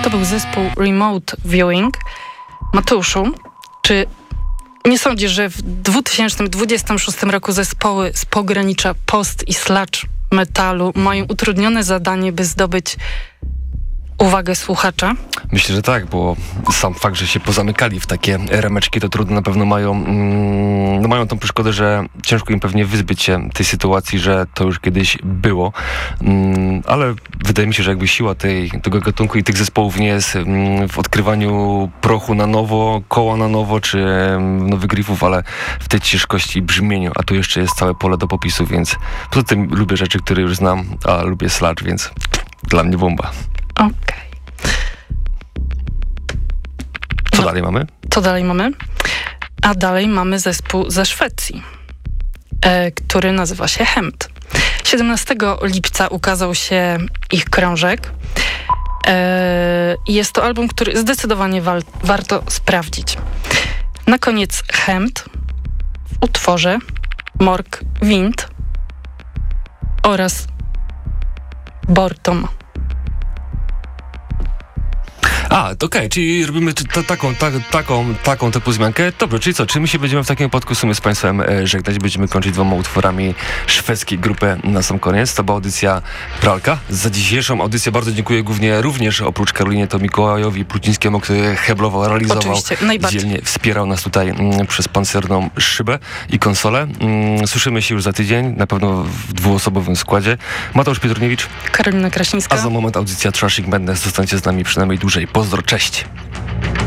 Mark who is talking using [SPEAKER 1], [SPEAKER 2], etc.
[SPEAKER 1] To był zespół Remote Viewing. Mateuszu, czy nie sądzisz, że w 2026 roku zespoły z pogranicza post i sludge metalu mają utrudnione zadanie, by zdobyć uwagę słuchacza?
[SPEAKER 2] Myślę, że tak, bo sam fakt, że się pozamykali w takie rameczki, to trudno na pewno mają tą przeszkodę, że ciężko im pewnie wyzbyć się tej sytuacji, że to już kiedyś było. Ale wydaje mi się, że jakby siła tego gatunku i tych zespołów nie jest w odkrywaniu prochu na nowo, koła na nowo, czy nowych riffów, ale w tej ciężkości i brzmieniu, a tu jeszcze jest całe pole do popisu, więc poza tym lubię rzeczy, które już znam, a lubię sludge, więc dla mnie bomba.
[SPEAKER 1] Okej.
[SPEAKER 2] Co dalej mamy?
[SPEAKER 1] Co dalej mamy? A dalej mamy zespół ze Szwecji, który nazywa się Hemd. 17 lipca ukazał się ich krążek. Jest to album, który zdecydowanie warto sprawdzić. Na koniec Hemd w utworze Mork Wind oraz Bortom.
[SPEAKER 2] Okej, czyli robimy taką typu zmiankę. Dobrze, czyli co? Czy my się będziemy w takim wypadku w sumie z Państwem żegnać? Będziemy kończyć 2 utworami szwedzkiej grupy na sam koniec. To była audycja Pralka. Za dzisiejszą audycję bardzo dziękuję również oprócz Karolinie to Mikołajowi Plucińskiemu, który heblowo realizował, dzielnie wspierał nas tutaj przez pancerną szybę i konsolę. Słyszymy się już za tydzień, na pewno w 2-osobowym składzie. Mateusz Pietruniewicz,
[SPEAKER 1] Karolina Krasińska.
[SPEAKER 2] A za moment audycja Trashing Madness. Zostańcie z nami przynajmniej dłużej. Pozdro, cześć!